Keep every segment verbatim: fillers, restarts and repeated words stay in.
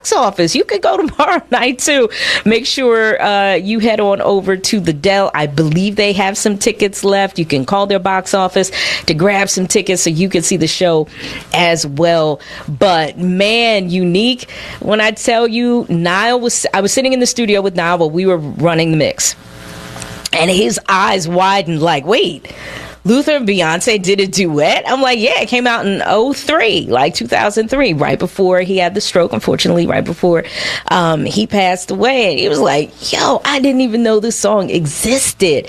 office. You could go tomorrow night too. Make sure uh, you head on over to the Dell. I believe they have some tickets left. You can call their box office to grab some tickets so you can see the show as well. But man, Unique, when I tell you, Niall was, I was sitting in the studio with Niall while we were running the mix, and his eyes widened like, wait, Luther and Beyonce did a duet? I'm like, yeah, it came out in oh three, like two thousand three, right before he had the stroke, unfortunately, right before um, he passed away. And he was like, yo, I didn't even know this song existed.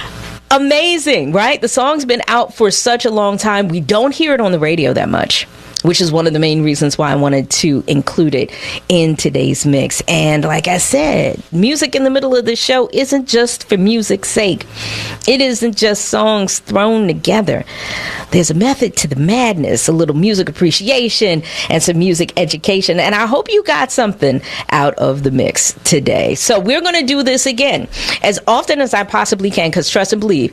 Amazing, right? The song's been out for such a long time. We don't hear it on the radio that much, which is one of the main reasons why I wanted to include it in today's mix. And like I said, music in the middle of the show isn't just for music's sake. It isn't just songs thrown together. There's a method to the madness, a little music appreciation, and some music education. And I hope you got something out of the mix today. So we're going to do this again as often as I possibly can, because trust and believe,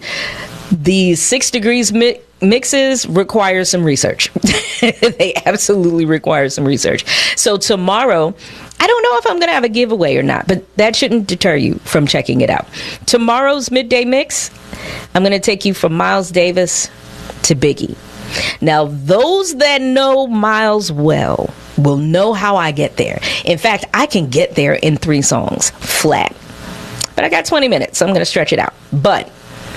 the Six Degrees mi- mixes require some research. They absolutely require some research. So tomorrow, I don't know if I'm going to have a giveaway or not, but that shouldn't deter you from checking it out. Tomorrow's midday mix, I'm going to take you from Miles Davis to Biggie. Now, those that know Miles well will know how I get there. In fact, I can get there in three songs flat. But I got twenty minutes, so I'm going to stretch it out. But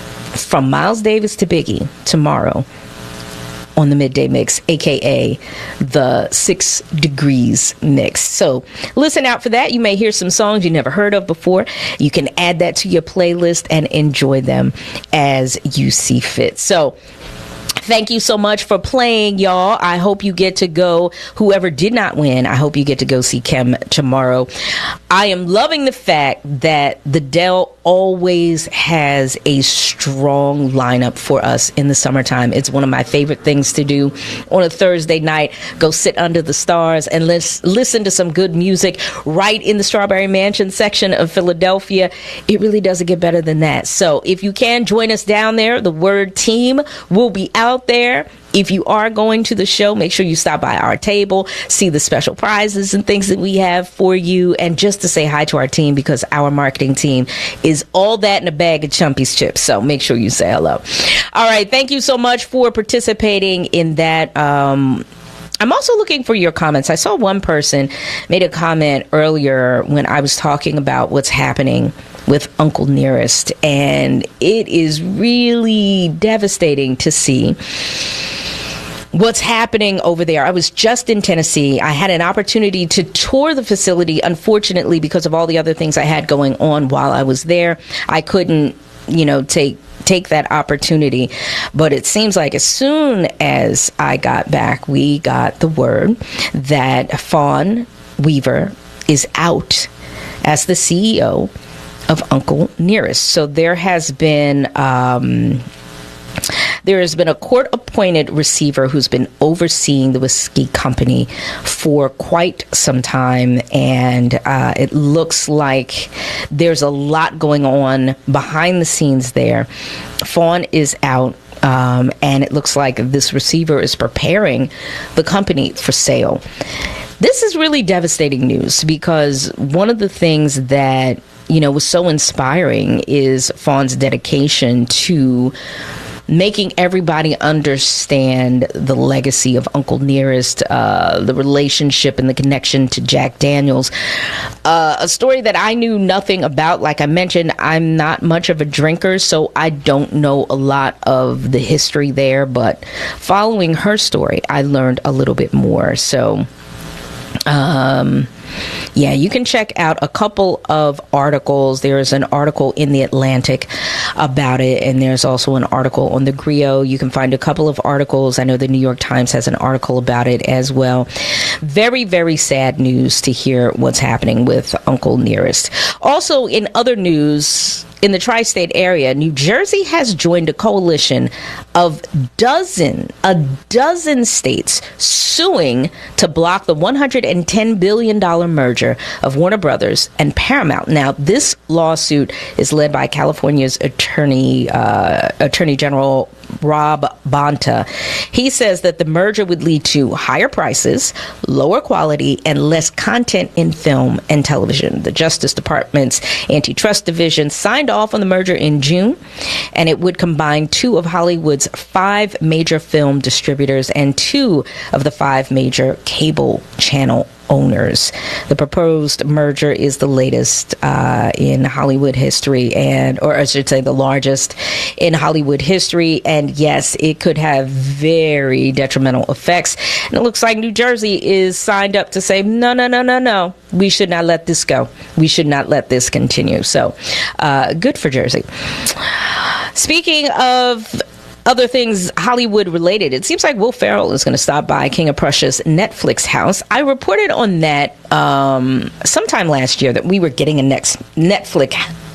from Miles Davis to Biggie tomorrow on the midday mix, aka the Six Degrees mix. So listen out for that. You may hear some songs you never heard of before. You can add that to your playlist and enjoy them as you see fit. So thank you so much for playing, y'all. I hope you get to go. Whoever did not win, I hope you get to go see Kem tomorrow. I am loving the fact that the Dell always has a strong lineup for us in the summertime. It's one of my favorite things to do on a Thursday night. Go sit under the stars and let's listen to some good music right in the Strawberry Mansion section of Philadelphia. It really doesn't get better than that. So if you can join us down there, the word team will be out there. If you are going to the show, make sure you stop by our table, see the special prizes and things that we have for you, and just to say hi to our team, because our marketing team is all that in a bag of Chumpy's chips. So make sure you say hello. All right. Thank you so much for participating in that. Um, I'm also looking for your comments. I saw one person made a comment earlier when I was talking about what's happening with Uncle Nearest, and it is really devastating to see what's happening over there. I was just in Tennessee. I had an opportunity to tour the facility. Unfortunately, because of all the other things I had going on while I was there, I couldn't, you know, take take that opportunity. But it seems like as soon as I got back, we got the word that Fawn Weaver is out as the C E O of Uncle Nearest. So there has been um, there has been a court-appointed receiver who's been overseeing the whiskey company for quite some time, and uh, it looks like there's a lot going on behind the scenes there. Fawn is out. Um, and it looks like this receiver is preparing the company for sale. This is really devastating news, because one of the things that, you know, was so inspiring is Fawn's dedication to making everybody understand the legacy of Uncle Nearest, uh, the relationship and the connection to Jack Daniels. Uh, a story that I knew nothing about. Like I mentioned, I'm not much of a drinker, so I don't know a lot of the history there. But following her story, I learned a little bit more. So, um... yeah, you can check out a couple of articles. There is an article in The Atlantic about it, and there's also an article on the Griot. You can find a couple of articles. I know the New York Times has an article about it as well. Very, very sad news to hear what's happening with Uncle Nearest. Also, in other news, in the tri-state area, New Jersey has joined a coalition of dozen, a dozen states suing to block the one hundred ten billion dollars merger of Warner Brothers and Paramount. Now, this lawsuit is led by California's attorney, uh, Attorney General Rob Bonta. He says that the merger would lead to higher prices, lower quality, and less content in film and television. The Justice Department's Antitrust Division signed off on the merger in June, and it would combine two of Hollywood's five major film distributors and two of the five major cable channel owners. The proposed merger is the latest uh, in Hollywood history, and or I should say the largest in Hollywood history. And yes, it could have very detrimental effects. And it looks like New Jersey is signed up to say, no, no, no, no, no. We should not let this go. We should not let this continue. So uh, good for Jersey. Speaking of other things Hollywood related, it seems like Will Ferrell is going to stop by King of Prussia's Netflix house. I reported on that um, sometime last year that we were getting a next Netflix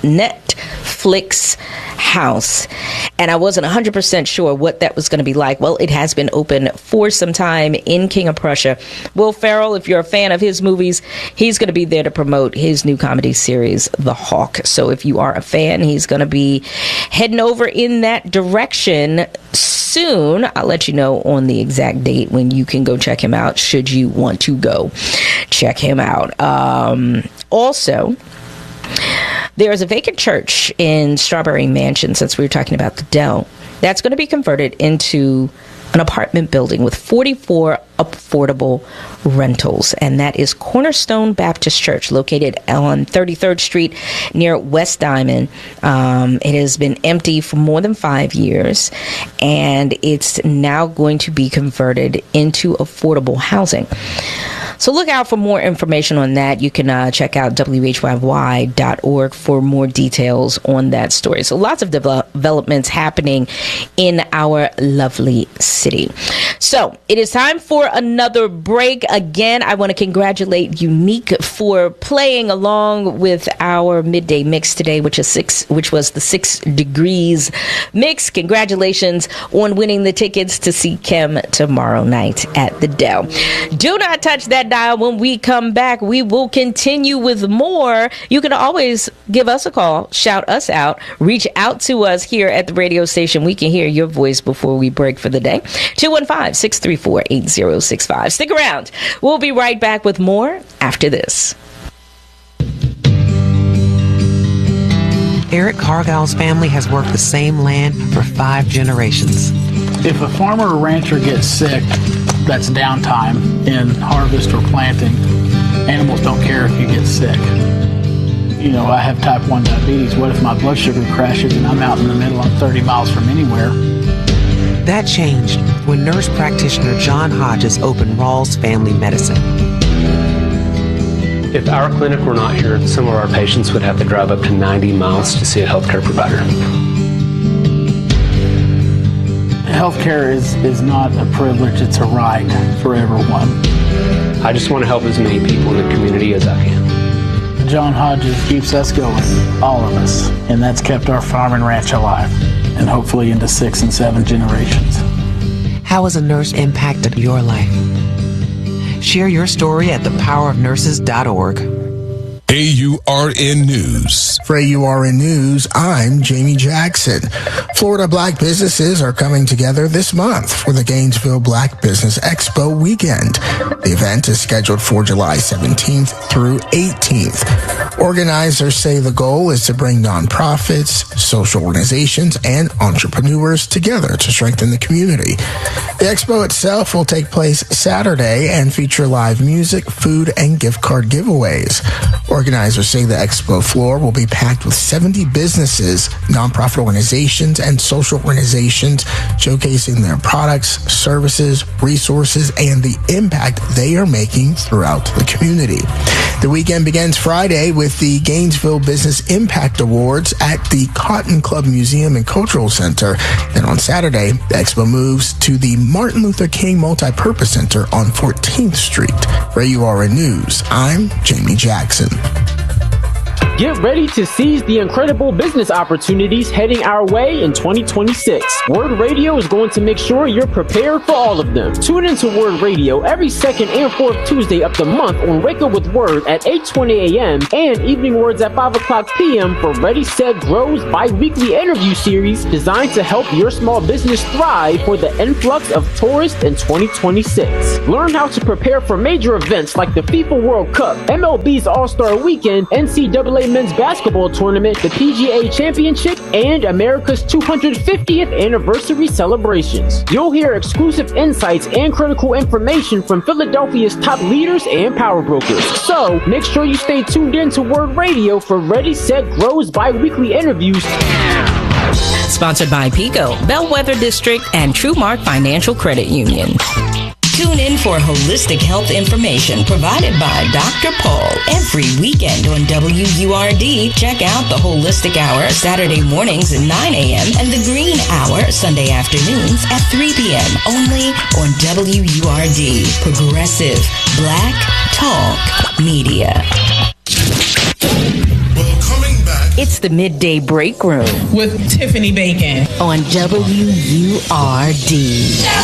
Netflix house, and I wasn't one hundred percent sure what that was going to be like. Well, it has been open for some time in King of Prussia. Will Ferrell, if you're a fan of his movies, he's going to be there to promote his new comedy series, The Hawk. So if you are a fan, he's going to be heading over in that direction soon. I'll let you know on the exact date when you can go check him out, should you want to go check him out. Um, also, there is a vacant church in Strawberry Mansion, since we were talking about the Dell, that's going to be converted into an apartment building with forty-four affordable rentals, and that is Cornerstone Baptist Church, located on thirty-third Street near West Diamond. Um, it has been empty for more than five years, and it's now going to be converted into affordable housing. So look out for more information on that. You can uh, check out W H Y Y dot org for more details on that story. So lots of develop- developments happening in our lovely city. So it is time for another break. Again, I want to congratulate Unique for playing along with our midday mix today, which is six, which was the Six Degrees mix. Congratulations on winning the tickets to see Kim tomorrow night at the Dell. Do not touch that dial. When we come back, we will continue with more. You can always give us a call, shout us out, reach out to us here at the radio station. We can hear your voice before we break for the day. two one five, six three four, eight zero six five. Stick around. We'll be right back with more after this. Eric Cargill's family has worked the same land for five generations. If a farmer or rancher gets sick, that's downtime in harvest or planting. Animals don't care if you get sick. You know, I have type one diabetes. What if my blood sugar crashes and I'm out in the middle, I'm thirty miles from anywhere? That changed when nurse practitioner John Hodges opened Rawls Family Medicine. If our clinic were not here, some of our patients would have to drive up to ninety miles to see a healthcare provider. Healthcare is, is not a privilege, it's a right for everyone. I just want to help as many people in the community as I can. John Hodges keeps us going, all of us, and that's kept our farm and ranch alive, and hopefully into six and seven generations. How has a nurse impacted your life? Share your story at the power of nurses dot org. A U R N News. For A U R N News, I'm Jamie Jackson. Florida black businesses are coming together this month for the Gainesville Black Business Expo weekend. The event is scheduled for July seventeenth through eighteenth. Organizers say the goal is to bring nonprofits, social organizations, and entrepreneurs together to strengthen the community. The expo itself will take place Saturday and feature live music, food, and gift card giveaways. Organizers say the expo floor will be packed with seventy businesses, nonprofit organizations, and social organizations showcasing their products, services, resources, and the impact they are making throughout the community. The weekend begins Friday with the Gainesville Business Impact Awards at the Cotton Club Museum and Cultural Center. And on Saturday, the expo moves to the Martin Luther King Multipurpose Center on fourteenth Street. For A U R N News, I'm Jamie Jackson. Get ready to seize the incredible business opportunities heading our way in twenty twenty-six. Word Radio is going to make sure you're prepared for all of them. Tune into Word Radio every second and fourth Tuesday of the month on Wake Up with Word at eight twenty a.m. and Evening Words at five o'clock p.m. for Ready, Set, Grow's bi-weekly interview series designed to help your small business thrive for the influx of tourists in twenty twenty-six. Learn how to prepare for major events like the FIFA World Cup, M L B's All-Star Weekend, N C double A Men's Basketball Tournament, the P G A Championship, and America's two hundred fiftieth Anniversary celebrations. You'll hear exclusive insights and critical information from Philadelphia's top leaders and power brokers. So, make sure you stay tuned in to Word Radio for Ready, Set, Grow's bi-weekly interviews. Sponsored by PICO, Bellwether District, and TrueMark Financial Credit Union. Tune in for holistic health information provided by Doctor Paul every weekend on W U R D. Check out the Holistic Hour Saturday mornings at nine a.m. and the Green Hour Sunday afternoons at three p.m. only on W U R D. Progressive Black Talk Media. Well, coming back. It's the Midday Break Room with Tiffany Bacon on W U R D.